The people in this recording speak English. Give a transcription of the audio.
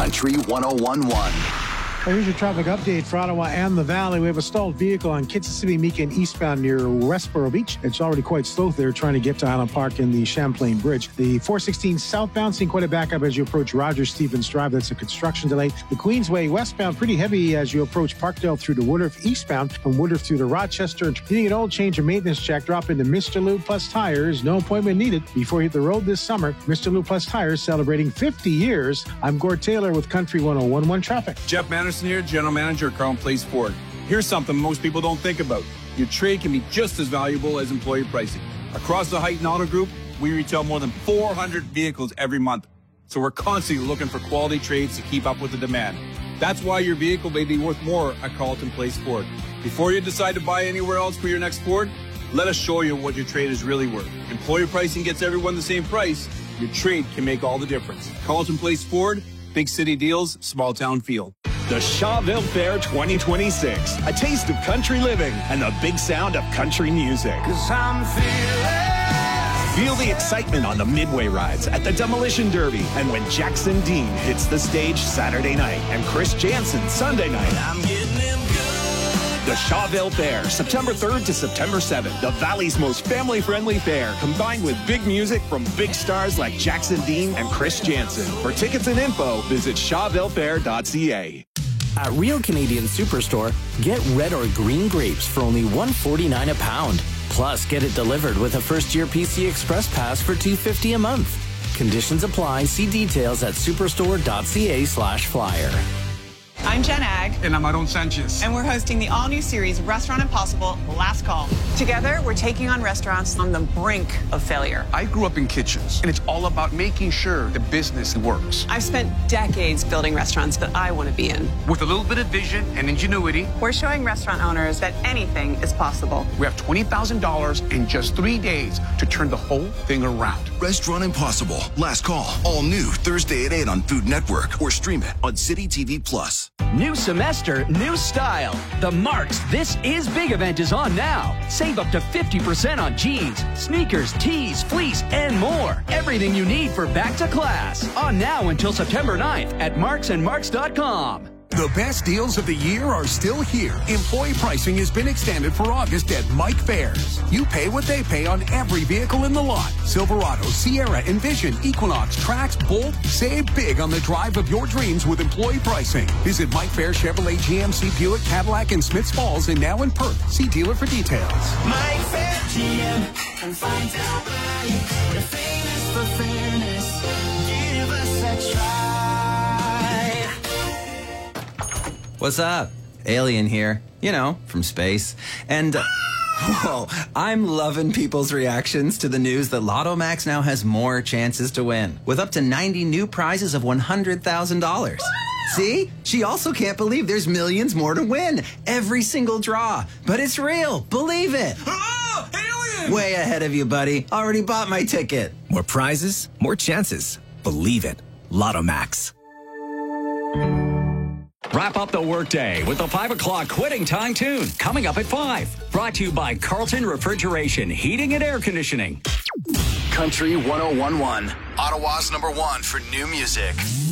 Country 101.1. Here's your traffic update for Ottawa and the Valley. We have a stalled vehicle on Kitsimmee-Meekin eastbound near Westboro Beach. It's already quite slow there trying to get to Island Park in the Champlain Bridge. The 416 southbound seeing quite a backup as you approach Rogers-Stevens Drive. That's a construction delay. The Queensway westbound pretty heavy as you approach Parkdale through to Woodruff eastbound. From Woodruff through to Rochester. Needing an oil change or maintenance check, drop into Mr. Lube Plus Tires. No appointment needed before you hit the road this summer. Mr. Lube Plus Tires celebrating 50 years. I'm Gord Taylor with Country 101.1 Traffic. Jeff Manderson here, General Manager at Carlton Place Ford. Here's something most people don't think about. Your trade can be just as valuable as employee pricing. Across the Heighton Auto Group, we retail more than 400 vehicles every month. So we're constantly looking for quality trades to keep up with the demand. That's why your vehicle may be worth more at Carlton Place Ford. Before you decide to buy anywhere else for your next Ford, let us show you what your trade is really worth. Employer pricing gets everyone the same price. Your trade can make all the difference. Carlton Place Ford, big city deals, small town feel. The Shawville Fair 2026, a taste of country living and the big sound of country music. 'Cause I'm Feel the excitement on the Midway rides at the Demolition Derby and when Jackson Dean hits the stage Saturday night and Chris Jansen Sunday night. I'm getting them good. The Shawville Fair, September 3rd to September 7th. The Valley's most family-friendly fair, combined with big music from big stars like Jackson Dean and Chris Jansen. For tickets and info, visit shawvillefair.ca. At Real Canadian Superstore, get red or green grapes for only $1.49 a pound. Plus, get it delivered with a first-year PC Express Pass for $2.50 a month. Conditions apply. See details at superstore.ca/flyer. I'm Jen Ag. And I'm Aaron Sanchez. And we're hosting the all-new series Restaurant Impossible, Last Call. Together, we're taking on restaurants on the brink of failure. I grew up in kitchens, and it's all about making sure the business works. I've spent decades building restaurants that I want to be in. With a little bit of vision and ingenuity, We're showing restaurant owners that anything is possible. we have $20,000 in just 3 days to turn the whole thing around. Restaurant Impossible. Last call. All new Thursday at 8 on Food Network or stream it on City TV Plus. New semester, new style. The Marks This Is Big event is on now. Save up to 50% on jeans, sneakers, tees, fleece, and more. Everything you need for back to class. On now until September 9th at marksandmarks.com. The best deals of the year are still here. Employee pricing has been extended for August at Mike Fairs. You pay what they pay on every vehicle in the lot. Silverado, Sierra, Envision, Equinox, Trax, Bolt. Save big on the drive of your dreams with employee pricing. Visit Mike Fair Chevrolet, GMC, Buick, Cadillac, and Smiths Falls and now in Perth. See dealer for details. Mike Fair GM and find out why we're famous for fairness. Give us a try. What's up? Alien here. You know, from space. And, whoa, I'm loving people's reactions to the news that Lotto Max now has more chances to win, with up to 90 new prizes of $100,000. See? She also can't believe there's millions more to win. Every single draw. But it's real. Believe it. Oh, alien! Way ahead of you, buddy. Already bought my ticket. More prizes, more chances. Believe it. Lotto Max. Wrap up the workday with the 5 o'clock quitting time tune coming up at 5. Brought to you by Carlton Refrigeration, Heating and Air Conditioning. Country 101.1. Ottawa's #1 for new music.